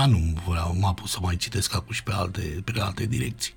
dar nu vreau, m-a pus să mai citesc acum și pe alte direcții.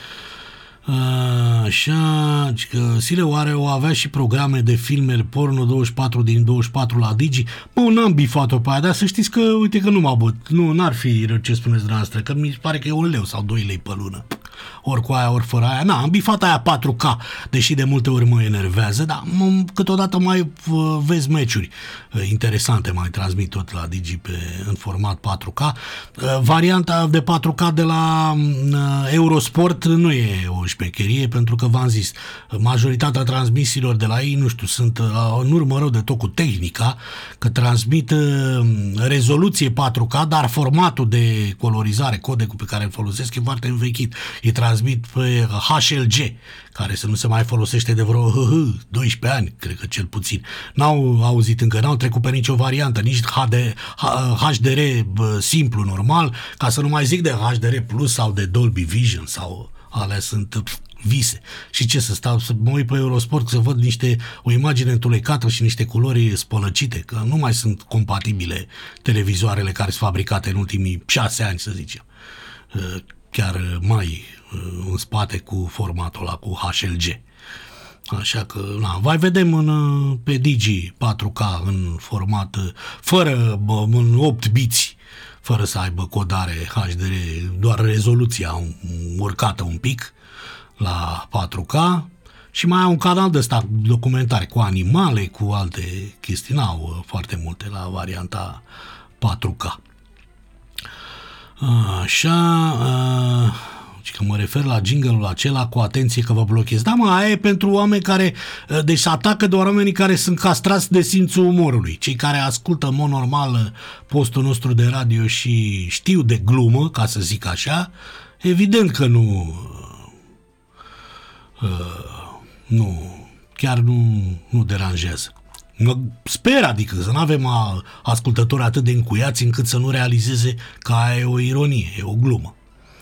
Așa, că Sile oare o avea și programe de filme porno 24 din 24 la Digi? Bă, n-am bifat-o pe aia, dar să știți că, uite că nu m-a băut, n-ar fi rău ce spuneți dumneavoastră, că mi se pare că e 1 leu sau 2 lei pe lună. Ori cu aia, ori fără aia. Am bifat aia 4K, deși de multe ori mă enervează, dar câteodată mai vezi meciuri interesante, mai transmit tot la Digi în format 4K. Varianta de 4K de la Eurosport nu e o șmecherie, pentru că v-am zis, majoritatea transmisiilor de la ei, nu știu, sunt în urmă rău de tot cu tehnica, că transmit rezoluție 4K, dar formatul de colorizare, codecul pe care îl folosesc e foarte învechit. E transmit pe HLG, care să nu se mai folosește de vreo 12 ani, cred că cel puțin. N-au auzit încă, n-au trecut pe nicio variantă, nici HDR simplu, normal, ca să nu mai zic de HDR Plus sau de Dolby Vision sau alea sunt vise. Și ce să stau, să mă uit pe Eurosport să văd o imagine întunecată și niște culori spălăcite, că nu mai sunt compatibile televizoarele care sunt fabricate în ultimii 6 ani, să zicem. Chiar mai în spate cu formatul ăla, cu HLG. Așa că, mai vedem pe Digi 4K în format, în 8 biți, fără să aibă codare HDR, doar rezoluția urcată un pic la 4K. Și mai au un canal de ăsta documentare cu animale, cu alte chestii, n-au foarte multe la varianta 4K. Așa, că mă refer la jingle-ul acela cu atenție că vă blochez. Da, aia e pentru oameni care, deci atacă doar oamenii care sunt castrați de simțul umorului. Cei care ascultă în mod normal postul nostru de radio și știu de glumă, ca să zic așa, evident că chiar nu deranjează. Sper, adică, să nu avem ascultători atât de încuiați încât să nu realizeze că aia e o ironie, e o glumă.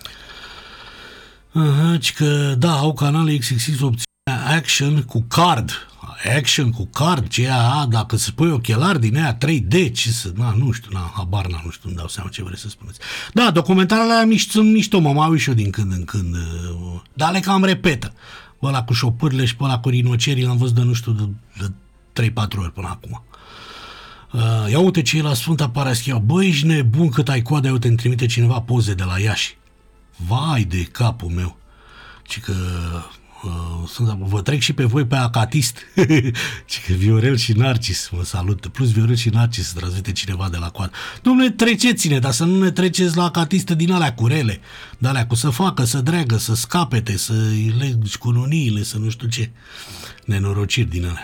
Că, da, au canale XXX opțiunea Action cu card. Action cu card, dacă se pui ochelari din aia 3D, nu știu, îmi dau seama ce vreți să spuneți. Da, documentarele alea sunt mișto, mă mai uit și eu din când în când, dar le cam repetă. Bă, ăla cu șopârle și pe ăla cu rinocerii l-am văzut de 3-4 ori până acum. Ia uite ce e la Sfânta Parascheva. Bă, ești nebun cât ai coadă, uite, îmi trimite cineva poze de la Iași. Vai de capul meu. Și că vă trec și pe voi pe Acatist. Și că Viorel și Narcis mă salută. Plus Viorel și Narcis să transmite cineva de la coadă. Dom'le, treceți-ne, dar să nu ne treceți la Acatistă din alea curele. De alea cu să facă, să dreagă, să scapete, să legi cu nuniile, să nu știu ce. Nenorociri din alea.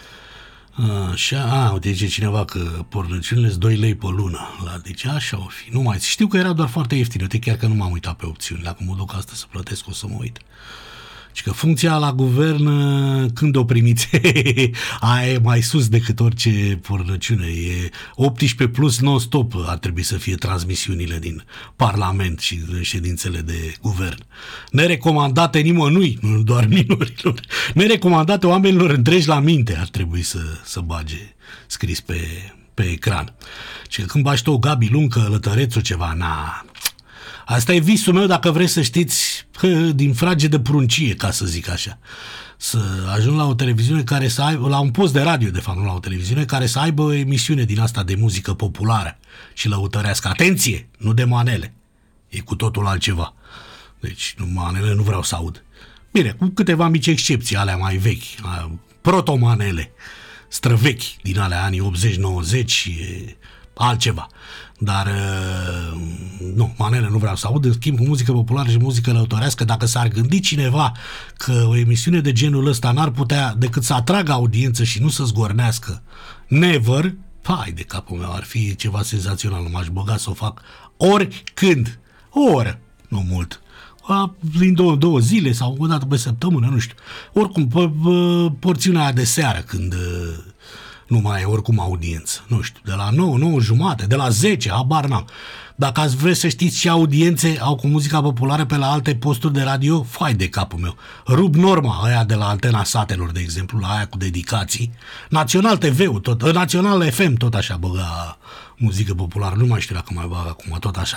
Așa, uite, zice cineva că pornăciunile sunt 2 lei pe lună. Deci așa o fi. Nu mai știu că era doar foarte ieftin. Uite, chiar că nu m-am uitat pe opțiuni. Dacă mă duc astăzi să plătesc, o să mă uit. Și că funcția la guvern, când o primiți, aia e mai sus decât orice pornăciune. E 18 plus non-stop ar trebui să fie transmisiunile din Parlament și ședințele de guvern. Nerecomandate nimănui, nu doar minorilor. Nerecomandate oamenilor întregi la minte ar trebui să bage scris pe ecran. Și că când bași tu o Gabi Luncă, Lătărețu, ceva, asta e visul meu, dacă vreți să știți, din frage de pruncie, ca să zic așa. Să ajung la o televiziune care să aibă, la un post de radio, de fapt, nu la o televiziune, care să aibă o emisiune din asta de muzică populară și lăutărească. Atenție! Nu de manele. E cu totul altceva. Deci, manele nu vreau să aud. Bine, cu câteva mici excepții, alea mai vechi, protomanele, străvechi, din alea anii 80-90, altceva. Dar nu, manele nu vreau să aud. În schimb, cu muzică populară și muzică lăutorească, dacă s-ar gândi cineva că o emisiune de genul ăsta n-ar putea decât să atragă audiență și nu să zgornească, never, hai de capul meu, ar fi ceva senzațional. M-aș băga să o fac oricând, o oră, nu mult, din două zile sau o dată pe săptămână, nu știu. Oricum, porțiunea aia de seară, când nu mai e oricum audiență, nu știu, de la 9 jumate, de la 10, habar n-am. Dacă ați vrea să știți ce audiențe au cu muzica populară pe la alte posturi de radio, fai de capul meu. Rup norma aia de la Antena Satelor, de exemplu, la aia cu dedicații. Național TV-ul, Național FM, tot așa băga muzică populară, nu mai știu dacă mai băga acum, tot așa.